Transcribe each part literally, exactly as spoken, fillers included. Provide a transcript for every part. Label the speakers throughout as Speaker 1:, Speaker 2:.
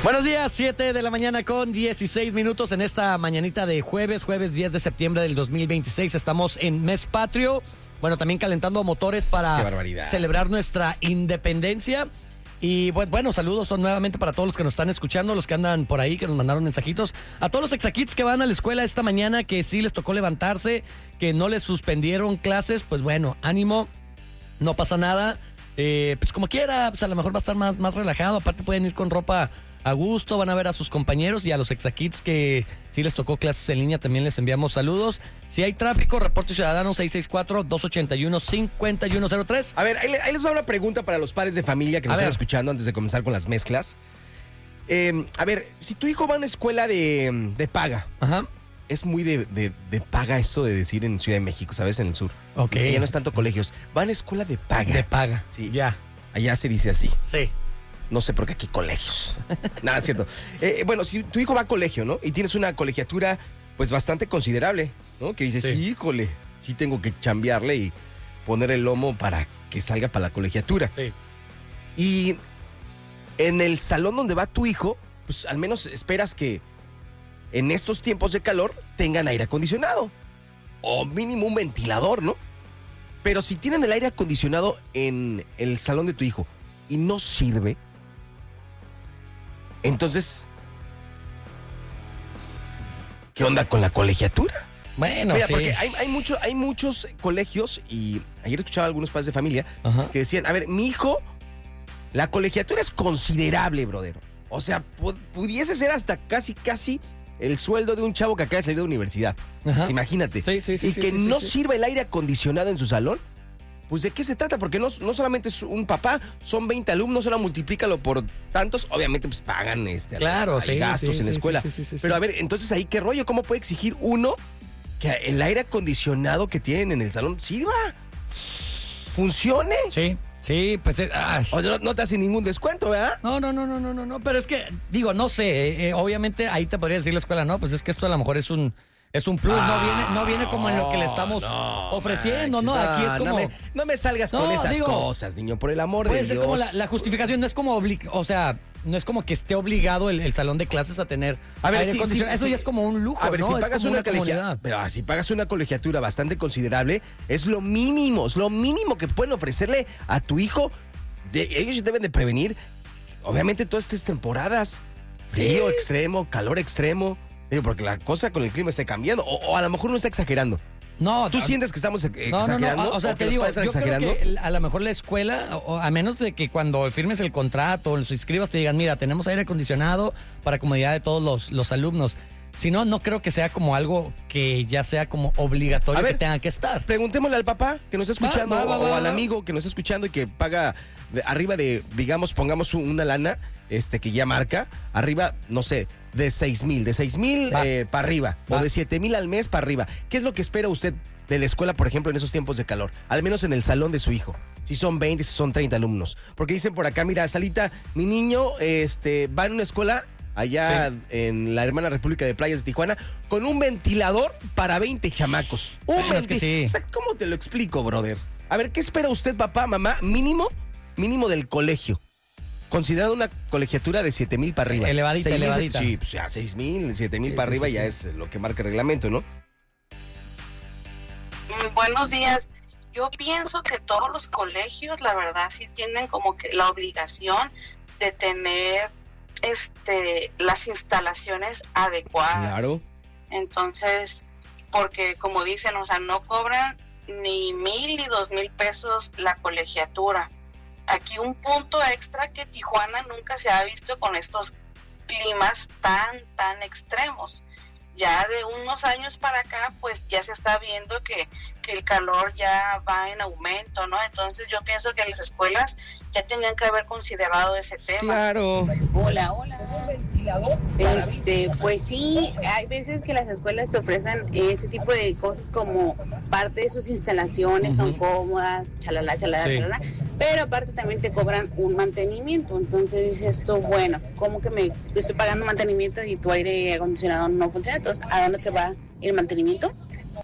Speaker 1: Buenos días, siete de la mañana con dieciséis minutos en esta mañanita de jueves, jueves diez de septiembre del dos mil veintiséis. Estamos en Mes Patrio, bueno, también calentando motores para celebrar nuestra independencia. Y pues, bueno, saludos son nuevamente para todos los que nos están escuchando, los que andan por ahí, que nos mandaron mensajitos. A todos los exaquitos que van a la escuela esta mañana, que sí les tocó levantarse, que no les suspendieron clases, pues bueno, ánimo, no pasa nada. Eh, pues como quiera, pues a lo mejor va a estar más, más relajado, aparte pueden ir con ropa a gusto, van a ver a sus compañeros y a los exaquitos que sí les tocó clases en línea, también les enviamos saludos. Si hay tráfico, reporte ciudadano seis seis cuatro, dos ocho uno, cinco uno cero tres.
Speaker 2: A ver, ahí, ahí les va una pregunta para los padres de familia que nos están escuchando antes de comenzar con las mezclas. Eh, a ver, si tu hijo va a una escuela de, de paga,
Speaker 1: ajá,
Speaker 2: es muy de, de, de paga eso de decir en Ciudad de México, ¿sabes? En el sur.
Speaker 1: Ok.
Speaker 2: Que ya no es tanto colegios. Va a una escuela de paga.
Speaker 1: De paga.
Speaker 2: Sí.
Speaker 1: Ya.
Speaker 2: Allá se dice así.
Speaker 1: Sí.
Speaker 2: No sé por qué aquí colegios. Nada, es cierto. Eh, bueno, si tu hijo va a colegio, ¿no? Y tienes una colegiatura, pues, bastante considerable, ¿no? Que dices, sí. híjole, sí tengo que chambearle y poner el lomo para que salga para la colegiatura.
Speaker 1: Sí.
Speaker 2: Y en el salón donde va tu hijo, pues, al menos esperas que en estos tiempos de calor tengan aire acondicionado. O mínimo un ventilador, ¿no? Pero si tienen el aire acondicionado en el salón de tu hijo y no sirve, entonces, ¿qué onda con la colegiatura?
Speaker 1: Bueno,
Speaker 2: Mira,
Speaker 1: sí.
Speaker 2: porque hay, hay, mucho, hay muchos colegios, y ayer escuchaba a algunos padres de familia, ajá, que decían, a ver, mi hijo, la colegiatura es considerable, brother. O sea, pudiese ser hasta casi, casi el sueldo de un chavo que acaba de salir de la universidad. Pues imagínate.
Speaker 1: Sí, sí, sí,
Speaker 2: y
Speaker 1: sí,
Speaker 2: que
Speaker 1: sí,
Speaker 2: no
Speaker 1: sí,
Speaker 2: sirva el aire acondicionado en su salón. Pues, ¿de qué se trata? Porque no, no solamente es un papá, son veinte alumnos, ahora multiplícalo por tantos. Obviamente, pues, pagan este,
Speaker 1: claro,
Speaker 2: hay
Speaker 1: sí,
Speaker 2: gastos
Speaker 1: sí,
Speaker 2: en la
Speaker 1: sí,
Speaker 2: escuela.
Speaker 1: Sí, sí, sí, sí,
Speaker 2: Pero,
Speaker 1: sí.
Speaker 2: a ver, entonces, ¿ahí qué rollo? ¿Cómo puede exigir uno que el aire acondicionado que tienen en el salón sirva? ¿Funcione?
Speaker 1: Sí, sí, pues... Ay.
Speaker 2: O no, no te hacen ningún descuento, ¿verdad?
Speaker 1: No, no, no, no, no, no, no, pero es que, digo, no sé, eh, eh, obviamente ahí te podría decir la escuela, no, pues es que esto a lo mejor es un... Es un plus, ah, no viene no viene como en lo que le estamos no, ofreciendo, manches, ¿no? Aquí es como...
Speaker 2: No me, no me salgas no, con esas digo, cosas, niño, por el amor de Dios. Puede ser
Speaker 1: como la, la justificación, no es como... Obli- o sea, no es como que esté obligado el, el salón de clases a tener
Speaker 2: a ver,
Speaker 1: aire
Speaker 2: sí,
Speaker 1: acondicionado.
Speaker 2: Sí,
Speaker 1: Eso
Speaker 2: sí.
Speaker 1: ya es como un lujo,
Speaker 2: A ver,
Speaker 1: ¿no?
Speaker 2: si pagas
Speaker 1: una,
Speaker 2: una
Speaker 1: colegiatura...
Speaker 2: Pero si pagas una colegiatura bastante considerable, es lo mínimo, es lo mínimo que pueden ofrecerle a tu hijo. De, ellos deben de prevenir, obviamente, todas estas temporadas. Frío
Speaker 1: sí.
Speaker 2: extremo, calor extremo. Digo, porque la cosa con el clima está cambiando. O, o a lo mejor uno está exagerando.
Speaker 1: No,
Speaker 2: ¿Tú
Speaker 1: a,
Speaker 2: sientes que estamos exagerando?
Speaker 1: No, no, no. O sea,
Speaker 2: ¿O
Speaker 1: te digo, yo
Speaker 2: exagerando?
Speaker 1: creo que a lo mejor la escuela, o a menos de que cuando firmes el contrato o los inscribas te digan, mira, tenemos aire acondicionado para comodidad de todos los, los alumnos. Si no, no creo que sea como algo que ya sea como obligatorio, a ver, que tenga que estar.
Speaker 2: Preguntémosle al papá que nos está escuchando,
Speaker 1: va, va, va,
Speaker 2: o
Speaker 1: va,
Speaker 2: al
Speaker 1: va.
Speaker 2: amigo que nos está escuchando y que paga de, arriba de, digamos, pongamos una lana, este, que ya marca, arriba, no sé, de seis mil, de seis mil eh, para arriba, va. O de siete mil al mes para arriba. ¿Qué es lo que espera usted de la escuela, por ejemplo, en esos tiempos de calor? Al menos en el salón de su hijo. Si son veinte, si son treinta alumnos. Porque dicen por acá, mira, Salita, mi niño este, va en una escuela allá sí. en la hermana República de Playas de Tijuana, con un ventilador para veinte chamacos. Un
Speaker 1: bueno,
Speaker 2: ventilador.
Speaker 1: Es que sí.
Speaker 2: O sea, ¿cómo te lo explico, brother? A ver, ¿qué espera usted, papá, mamá? Mínimo, mínimo del colegio. Considerado una colegiatura de siete mil para arriba.
Speaker 1: Elevadita,
Speaker 2: seis
Speaker 1: elevadita.
Speaker 2: Mil, sí, pues ya seis mil, siete mil sí, para sí, arriba sí, ya sí. es lo que marca el reglamento, ¿no?
Speaker 3: Buenos días. Yo pienso que todos los colegios, la verdad, sí tienen como que la obligación de tener este las instalaciones adecuadas.
Speaker 2: Claro.
Speaker 3: Entonces, porque como dicen, o sea, no cobran ni mil ni dos mil pesos la colegiatura. Aquí un punto extra que Tijuana nunca se ha visto con estos climas tan, tan extremos. Ya de unos años para acá, pues ya se está viendo que, que el calor ya va en aumento, ¿no? Entonces yo pienso que las escuelas ya tenían que haber considerado ese tema.
Speaker 2: Claro.
Speaker 4: Hola, hola. Este, pues sí, hay veces que las escuelas te ofrecen ese tipo de cosas como parte de sus instalaciones, uh-huh. son cómodas, chalala, chalala, sí. chalala, pero aparte también te cobran un mantenimiento. Entonces dices tú, bueno, ¿cómo que me estoy pagando mantenimiento y tu aire acondicionado no funciona? Entonces, ¿a dónde se va el mantenimiento?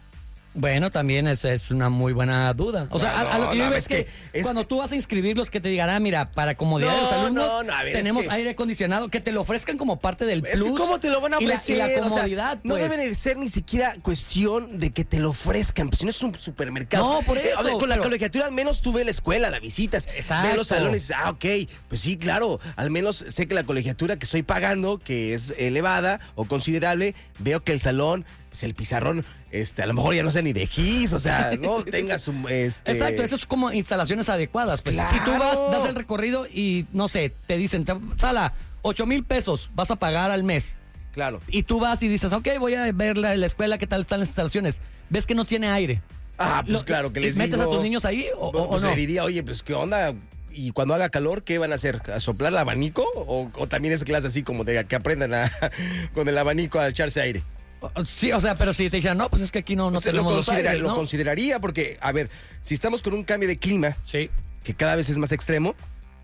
Speaker 1: Bueno, también es, es una muy buena duda. O sea,
Speaker 2: No,
Speaker 1: a, a lo que
Speaker 2: no,
Speaker 1: yo
Speaker 2: no,
Speaker 1: veo
Speaker 2: es
Speaker 1: es que,
Speaker 2: que- es
Speaker 1: cuando
Speaker 2: que-
Speaker 1: tú vas a inscribirlos, que te digan, ah, mira, para comodidad
Speaker 2: No,
Speaker 1: de los alumnos,
Speaker 2: no, no, a ver, es
Speaker 1: tenemos
Speaker 2: que-
Speaker 1: aire acondicionado, que te lo ofrezcan como parte del
Speaker 2: Es
Speaker 1: plus.
Speaker 2: que ¿cómo te lo van a
Speaker 1: y la-
Speaker 2: ofrecer?
Speaker 1: Y la,
Speaker 2: O sea,
Speaker 1: comodidad,
Speaker 2: no
Speaker 1: pues.
Speaker 2: debe de ser ni siquiera cuestión de que te lo ofrezcan, pues si no es un supermercado.
Speaker 1: No, por
Speaker 2: Eh, a ver,
Speaker 1: eso,
Speaker 2: con la
Speaker 1: pero-
Speaker 2: colegiatura al menos tú ves la escuela, la visitas,
Speaker 1: Exacto.
Speaker 2: ves los salones y dices, ah, ok, pues sí, claro, al menos sé que la colegiatura que estoy pagando, que es elevada o considerable, veo que el salón, pues el pizarrón, este, a lo mejor ya no sé ni de gis, o sea, no tenga su, este...
Speaker 1: Exacto, eso es como instalaciones adecuadas. Pues
Speaker 2: Claro.
Speaker 1: si tú vas, das el recorrido y, no sé, te dicen, te- sala, ocho mil pesos vas a pagar al mes.
Speaker 2: Claro.
Speaker 1: Y tú vas y dices, ok, voy a ver la, la escuela, qué tal están las instalaciones. Ves que no tiene aire.
Speaker 2: Ah, pues
Speaker 1: Lo-
Speaker 2: claro que les
Speaker 1: ¿Metes
Speaker 2: digo,
Speaker 1: a tus niños ahí o, o- o
Speaker 2: pues
Speaker 1: no?
Speaker 2: le diría, oye, pues qué onda, y cuando haga calor, ¿qué van a hacer? ¿A soplar el abanico? ¿O, o también es clase así como de que aprendan a, con el abanico a echarse aire?
Speaker 1: Sí, o sea, pero si te dijeran, no, pues es que aquí no, no
Speaker 2: Usted
Speaker 1: tenemos
Speaker 2: lo,
Speaker 1: los
Speaker 2: considera-
Speaker 1: aires,
Speaker 2: lo
Speaker 1: ¿no?
Speaker 2: consideraría porque, a ver, si estamos con un cambio de clima
Speaker 1: Sí.
Speaker 2: que cada vez es más extremo,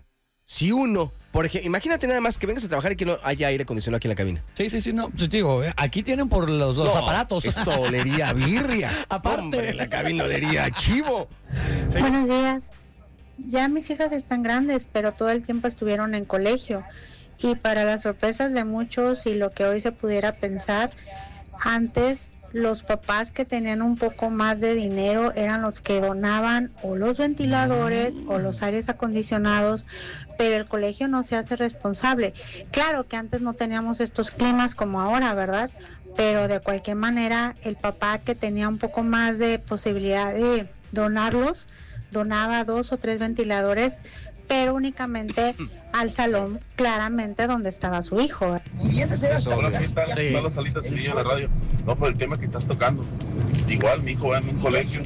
Speaker 2: si uno, por ejemplo, imagínate nada más que vengas a trabajar y que no haya aire acondicionado aquí en la cabina.
Speaker 1: Sí, sí, sí, no. Pues digo, eh, aquí tienen por los, los
Speaker 2: No,
Speaker 1: aparatos.
Speaker 2: Esto olería a birria.
Speaker 1: Aparte.
Speaker 2: Hombre, la cabina olería a chivo.
Speaker 5: Buenos días. Ya mis hijas están grandes, pero todo el tiempo estuvieron en colegio. Y para las sorpresas de muchos y lo que hoy se pudiera pensar, antes los papás que tenían un poco más de dinero eran los que donaban o los ventiladores o los aires acondicionados, pero el colegio no se hace responsable. Claro que antes no teníamos estos climas como ahora, ¿verdad? Pero de cualquier manera, el papá que tenía un poco más de posibilidad de donarlos, donaba dos o tres ventiladores, pero únicamente al salón, claramente donde estaba su hijo.
Speaker 6: Hola, ¿qué tal?
Speaker 1: Sí.
Speaker 6: Hola, Salita, sí, en la radio. No, por el tema que estás tocando. Igual, mi hijo va en un colegio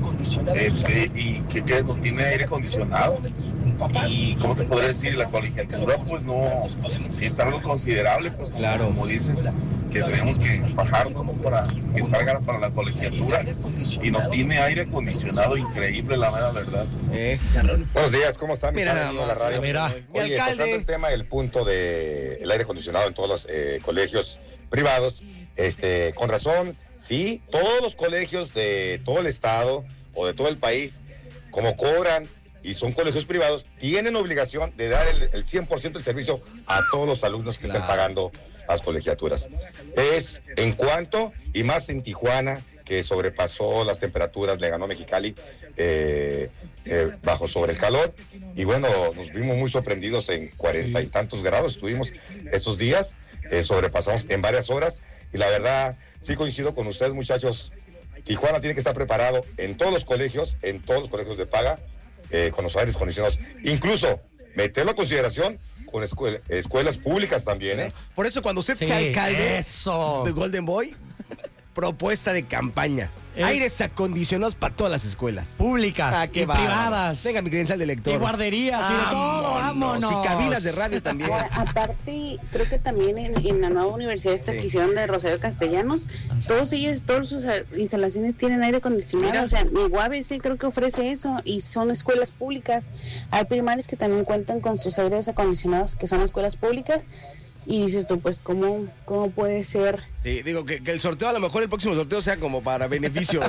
Speaker 6: este, y que, que no tiene aire acondicionado. Y, ¿cómo te podría decir? La colegiatura, pues no, sí es algo considerable, pues
Speaker 2: Claro.
Speaker 6: como dices, que tenemos que bajarnos, ¿no? Para que salga para la colegiatura. Y no tiene aire acondicionado, increíble, la mera verdad.
Speaker 2: Eh,
Speaker 7: Buenos días, ¿cómo están?
Speaker 2: Mira
Speaker 7: Mis
Speaker 2: nada
Speaker 7: amigos de
Speaker 2: más,
Speaker 7: la radio?
Speaker 1: mira.
Speaker 2: Mi
Speaker 7: Oye,
Speaker 2: alcalde.
Speaker 7: tocando el tema, el punto del aire acondicionado en todos los eh, colegios privados, este, con razón, sí, todos los colegios de todo el estado o de todo el país, como cobran y son colegios privados, tienen obligación de dar el, el cien por ciento del servicio a todos los alumnos que
Speaker 2: Claro.
Speaker 7: estén pagando las colegiaturas. Es en cuanto, y más en Tijuana, que sobrepasó las temperaturas, le ganó a Mexicali eh, eh, bajo sobre el calor. Y bueno, nos vimos muy sorprendidos en cuarenta y tantos grados, estuvimos estos días, eh, sobrepasamos en varias horas. Y la verdad, sí coincido con ustedes, muchachos. Tijuana tiene que estar preparado en todos los colegios, en todos los colegios de paga, eh, con los aires acondicionados. Incluso meterlo a consideración con escuel- escuelas públicas también, ¿eh?
Speaker 2: por eso cuando usted
Speaker 1: Sí,
Speaker 2: sea alcalde
Speaker 1: eso.
Speaker 2: de Golden Boy, propuesta de campaña.
Speaker 1: Es-
Speaker 2: Aires acondicionados para todas las escuelas.
Speaker 1: Públicas
Speaker 2: Ah, qué
Speaker 1: y
Speaker 2: bárbaro.
Speaker 1: privadas.
Speaker 2: Tenga mi credencial de lector.
Speaker 1: Y guarderías y de todo, vámonos.
Speaker 2: Y cabinas de radio también.
Speaker 4: Ahora, aparte, creo que también en, en la nueva universidad esta
Speaker 2: Sí.
Speaker 4: que hicieron de Rosario Castellanos, todos ellos, todas sus eh, instalaciones tienen aire acondicionado.
Speaker 2: Mira.
Speaker 4: O sea, mi U A B C creo que ofrece eso y son escuelas públicas. Hay primarias que también cuentan con sus aires acondicionados, que son escuelas públicas. Y dices tú, pues, ¿cómo, cómo puede ser?
Speaker 2: Sí, digo que, que el sorteo, a lo mejor el próximo sorteo sea como para beneficio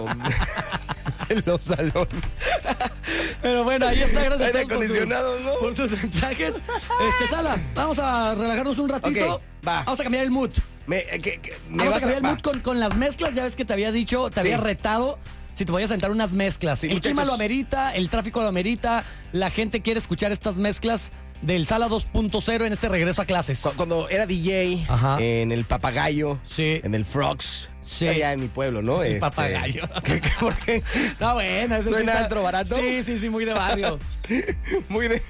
Speaker 2: en los salones.
Speaker 1: Pero bueno, ahí está, gracias a
Speaker 2: Aire
Speaker 1: todos por
Speaker 2: acondicionado,
Speaker 1: sus-
Speaker 2: ¿no?
Speaker 1: por sus mensajes. Este, Sala, vamos a relajarnos un ratito.
Speaker 2: Ok, va.
Speaker 1: Vamos a cambiar el mood.
Speaker 2: Me, eh, que- que- me
Speaker 1: Vamos a
Speaker 2: vas
Speaker 1: cambiar el
Speaker 2: va.
Speaker 1: mood con, con las mezclas. Ya ves que te había dicho, te
Speaker 2: Sí.
Speaker 1: había retado si te podías sentar unas mezclas.
Speaker 2: Sí,
Speaker 1: el clima
Speaker 2: muchachos.
Speaker 1: lo amerita, el tráfico lo amerita, la gente quiere escuchar estas mezclas del Sala dos punto cero en este regreso a clases.
Speaker 2: Cu- Cuando era D J
Speaker 1: Ajá.
Speaker 2: en el Papagayo,
Speaker 1: Sí.
Speaker 2: en el Frogs,
Speaker 1: Sí.
Speaker 2: allá en mi pueblo, ¿no?
Speaker 1: El
Speaker 2: Este,
Speaker 1: Papagayo.
Speaker 2: ¿qué- qué- por qué?
Speaker 1: Está bueno, eso sí
Speaker 2: ¿Suena
Speaker 1: está-
Speaker 2: antro barato?
Speaker 1: Sí, sí, sí, muy de barrio.
Speaker 2: Muy de.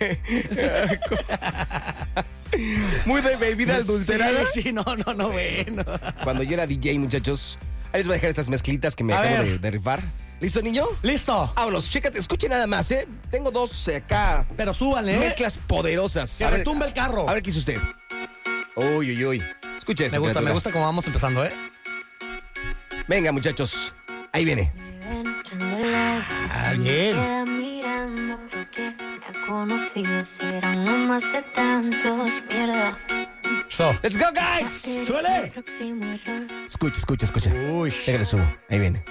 Speaker 2: Muy de bebida adulterada.
Speaker 1: Sí, sí, no, no, no, bueno.
Speaker 2: Cuando yo era D J, muchachos, ahí les voy a dejar estas mezclitas que me
Speaker 1: A
Speaker 2: acabo
Speaker 1: ver.
Speaker 2: de, de rifar. ¿Listo, niño?
Speaker 1: Listo.
Speaker 2: Vámonos, chécate, escuche nada más, ¿eh? Tengo dos eh, acá
Speaker 1: Pero súbanle, ¿eh?
Speaker 2: mezclas poderosas.
Speaker 1: Que
Speaker 2: A ver,
Speaker 1: retumbe el carro.
Speaker 2: A ver qué hizo usted. Uy, uy, uy. Escuche eso.
Speaker 1: Me gusta, me
Speaker 2: criatura.
Speaker 1: gusta cómo vamos empezando, ¿eh?
Speaker 2: Venga, muchachos. Ahí viene.
Speaker 1: Ah, bien.
Speaker 8: Queda mirando porque la conocí, será uno más de tantos, mierda.
Speaker 1: So.
Speaker 2: Let's go, guys.
Speaker 1: Suele.
Speaker 8: Próximo error.
Speaker 2: Escucha, escucha, escucha.
Speaker 1: Uy.
Speaker 2: Déjale subo. Ahí viene.